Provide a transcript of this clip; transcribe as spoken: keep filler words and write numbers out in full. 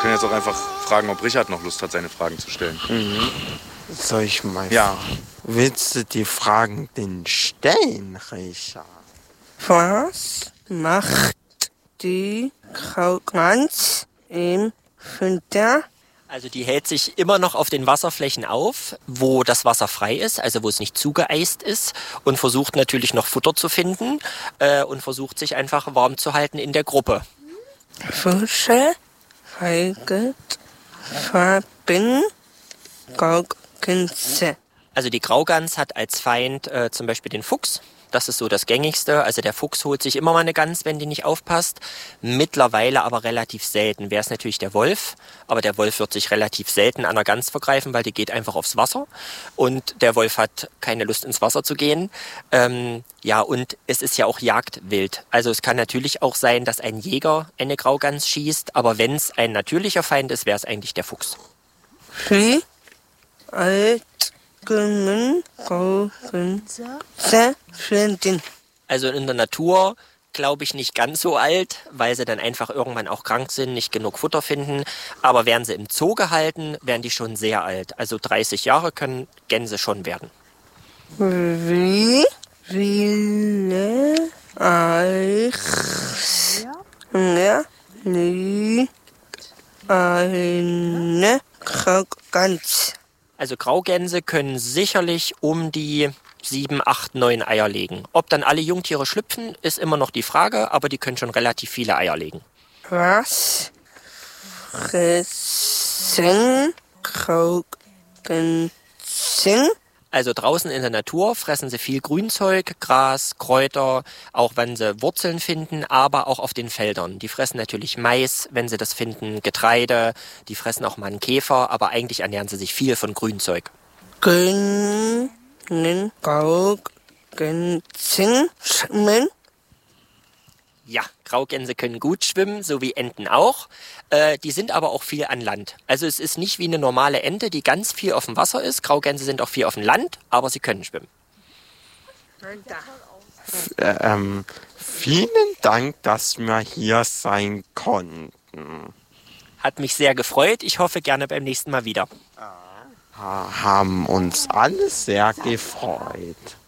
können jetzt auch einfach fragen, ob Richard noch Lust hat, seine Fragen zu stellen. Mhm. Soll ich mal Ja. fragen? Willst du die Fragen denn stellen, Richard? Was macht die Graugans im Winter? Also die hält sich immer noch auf den Wasserflächen auf, wo das Wasser frei ist, also wo es nicht zugeeist ist, und versucht natürlich noch Futter zu finden äh, und versucht sich einfach warm zu halten in der Gruppe. Welche Regeln haben Graugänse? Also die Graugans hat als Feind äh, zum Beispiel den Fuchs. Das ist so das Gängigste. Also der Fuchs holt sich immer mal eine Gans, wenn die nicht aufpasst. Mittlerweile aber relativ selten. Wäre es natürlich der Wolf. Aber der Wolf wird sich relativ selten an einer Gans vergreifen, weil die geht einfach aufs Wasser. Und der Wolf hat keine Lust, ins Wasser zu gehen. Ähm, ja, und es ist ja auch Jagdwild. Also es kann natürlich auch sein, dass ein Jäger eine Graugans schießt. Aber wenn es ein natürlicher Feind ist, wäre es eigentlich der Fuchs. Wie alt können Graugänse werden? Also in der Natur glaube ich nicht ganz so alt, weil sie dann einfach irgendwann auch krank sind, nicht genug Futter finden. Aber werden sie im Zoo gehalten, werden die schon sehr alt. Also dreißig Jahre können Gänse schon werden. Wie viele Eier legt eine Graugans? Also Graugänse können sicherlich um die sieben, acht, neun Eier legen. Ob dann alle Jungtiere schlüpfen, ist immer noch die Frage, aber die können schon relativ viele Eier legen. Was fressen Graugänse? Also draußen in der Natur fressen sie viel Grünzeug, Gras, Kräuter, auch wenn sie Wurzeln finden, aber auch auf den Feldern. Die fressen natürlich Mais, wenn sie das finden, Getreide, die fressen auch mal einen Käfer, aber eigentlich ernähren sie sich viel von Grünzeug. Können Graugänse schwimmen? Ja, Graugänse können gut schwimmen, so wie Enten auch. Äh, die sind aber auch viel an Land. Also es ist nicht wie eine normale Ente, die ganz viel auf dem Wasser ist. Graugänse sind auch viel auf dem Land, aber sie können schwimmen. F ähm, vielen Dank, dass wir hier sein konnten. Hat mich sehr gefreut. Ich hoffe gerne beim nächsten Mal wieder. Ha haben uns alle sehr gefreut.